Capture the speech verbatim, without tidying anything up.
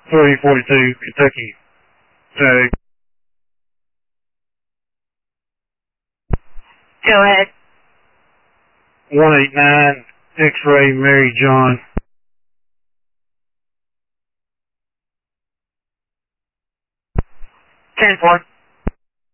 three forty-two, Kentucky. Tag. Go ahead. one eight nine, X-ray Mary John. ten four.